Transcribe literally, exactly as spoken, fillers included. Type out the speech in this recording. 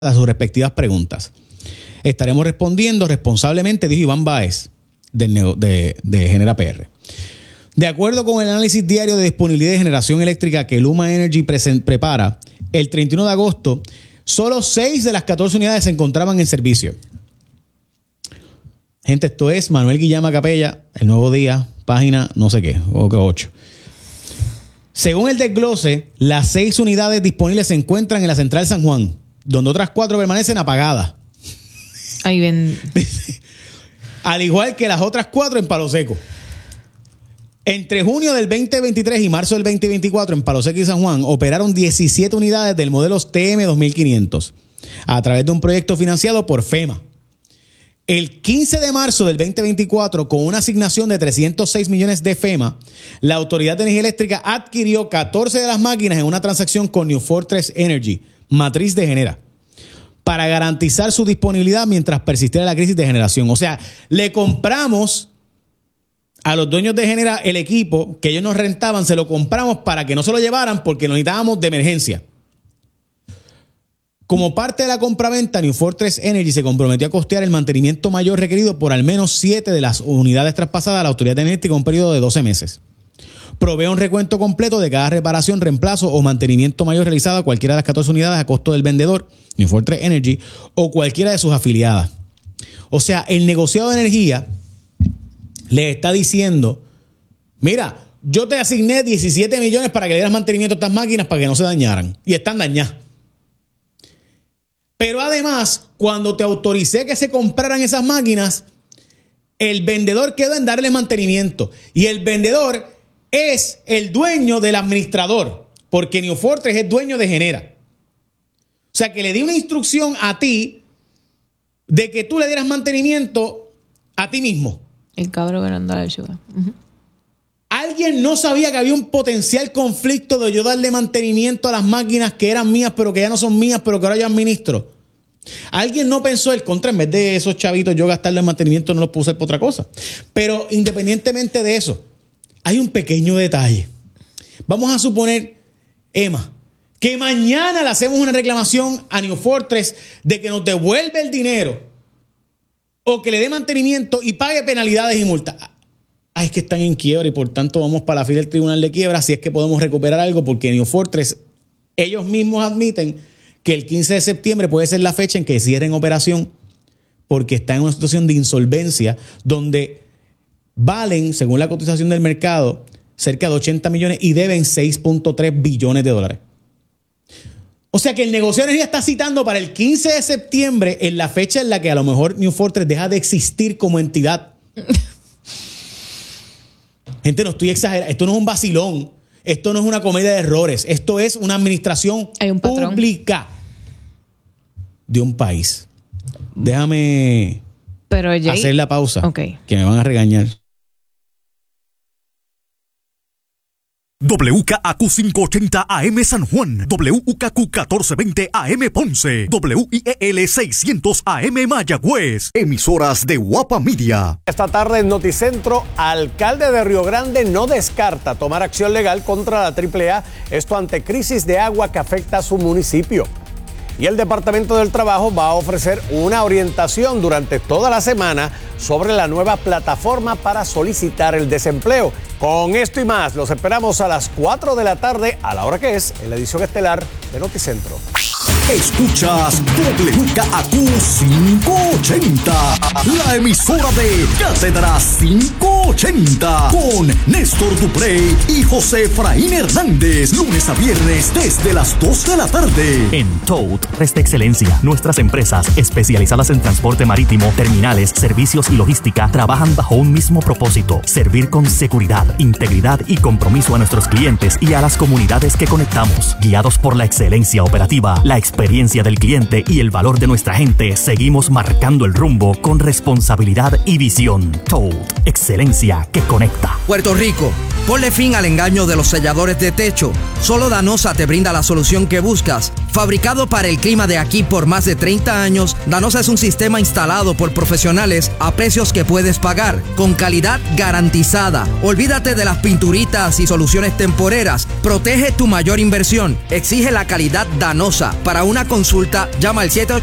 a sus respectivas preguntas. Estaremos respondiendo responsablemente, dijo Iván Báez, del, de, de Genera P R. De acuerdo con el análisis diario de disponibilidad de generación eléctrica que Luma Energy present, prepara, el treinta y uno de agosto, solo seis de las catorce unidades se encontraban en servicio. Gente, esto es Manuel Guillama Capella, El Nuevo Día, página no sé qué, o ocho. Según el desglose, las seis unidades disponibles se encuentran en la Central San Juan, donde otras cuatro permanecen apagadas. Ahí ven. Al igual que las otras cuatro en Palo Seco. Entre junio del veinte veintitrés y marzo del veinte veinticuatro en Palo Seco y San Juan operaron diecisiete unidades del modelo T M dos mil quinientos a través de un proyecto financiado por FEMA. El quince de marzo del veinte veinticuatro, con una asignación de trescientos seis millones de FEMA, la Autoridad de Energía Eléctrica adquirió catorce de las máquinas en una transacción con New Fortress Energy, matriz de Genera, para garantizar su disponibilidad mientras persistiera la crisis de generación. O sea, le compramos a los dueños de Genera el equipo que ellos nos rentaban, se lo compramos para que no se lo llevaran porque lo necesitábamos de emergencia. Como parte de la compraventa, New Fortress Energy se comprometió a costear el mantenimiento mayor requerido por al menos siete de las unidades traspasadas a la Autoridad Energética en un periodo de doce meses. Provee un recuento completo de cada reparación, reemplazo o mantenimiento mayor realizado a cualquiera de las catorce unidades a costo del vendedor, New Fortress Energy, o cualquiera de sus afiliadas. O sea, el negociado de energía le está diciendo, mira, yo te asigné diecisiete millones para que le dieras mantenimiento a estas máquinas para que no se dañaran. Y están dañadas. Pero además, cuando te autoricé que se compraran esas máquinas, el vendedor quedó en darle mantenimiento. Y el vendedor es el dueño del administrador, porque New Fortress es dueño de Genera. O sea, que le di una instrucción a ti de que tú le dieras mantenimiento a ti mismo. El cabrón que no anda al sugar. Uh-huh. Alguien no sabía que había un potencial conflicto de yo darle mantenimiento a las máquinas que eran mías, pero que ya no son mías, pero que ahora yo administro. Alguien no pensó el contra, en vez de esos chavitos yo gastarle el mantenimiento, no los puse por otra cosa. Pero independientemente de eso, hay un pequeño detalle. Vamos a suponer, Emma, que mañana le hacemos una reclamación a New Fortress de que nos devuelve el dinero o que le dé mantenimiento y pague penalidades y multas. Ay, es que están en quiebra y por tanto vamos para la fila del tribunal de quiebra si es que podemos recuperar algo, porque New Fortress, ellos mismos admiten que el quince de septiembre puede ser la fecha en que cierren operación porque está en una situación de insolvencia donde valen, según la cotización del mercado, cerca de ochenta millones y deben seis punto tres billones de dólares. O sea que el negocio de energía está citando para el quince de septiembre en la fecha en la que a lo mejor New Fortress deja de existir como entidad. Gente, no estoy exagerando. Esto no es un vacilón. Esto no es una comedia de errores. Esto es una administración Hay un pública de un país. Déjame Pero, Jay, hacer la pausa. Okay. Que me van a regañar. W K A Q quinientos ochenta A M San Juan, W K Q catorce veinte A M Ponce, W I E L seiscientos A M Mayagüez, emisoras de Guapa Media. Esta tarde en Noticentro, alcalde de Río Grande no descarta tomar acción legal contra la triple A, esto ante crisis de agua que afecta a su municipio. Y el Departamento del Trabajo va a ofrecer una orientación durante toda la semana sobre la nueva plataforma para solicitar el desempleo. Con esto y más, los esperamos a las cuatro de la tarde, a la hora que es, en la edición estelar de Noticentro. Escuchas W K A Q quinientos ochenta, la emisora de Cátedra quinientos ochenta, con Néstor Dupré y José Efraín Hernández, lunes a viernes desde las dos de la tarde. En Toad, Resta Excelencia, nuestras empresas especializadas en transporte marítimo, terminales, servicios y logística trabajan bajo un mismo propósito: servir con seguridad, integridad y compromiso a nuestros clientes y a las comunidades que conectamos. Guiados por la excelencia operativa, la experiencia del cliente y el valor de nuestra gente, seguimos marcando el rumbo con responsabilidad y visión. Toad, excelencia que conecta. Puerto Rico, Ponle fin al engaño de los selladores de techo. Solo Danosa te brinda la solución que buscas. Fabricado para el clima de aquí por más de treinta años, Danosa es un sistema instalado por profesionales a precios que puedes pagar, con calidad garantizada. Olvídate de las pinturitas y soluciones temporeras. Protege tu mayor inversión. Exige la calidad Danosa. Para una consulta, llama al siete ocho